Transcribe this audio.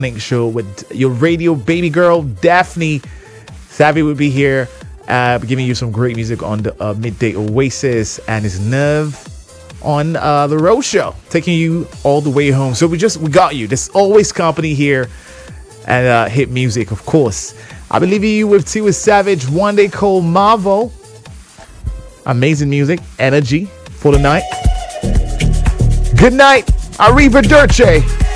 show with your radio baby girl, Daphne. Savvy will be here giving you some great music on the Midday Oasis and his Nerve on the Road Show, taking you all the way home. So we got you. There's always company here and hit music, of course. I'll be leaving you with Tiwa Savage, One Day Called Marvel. Amazing music, energy for the night. Good night. Arrivederci.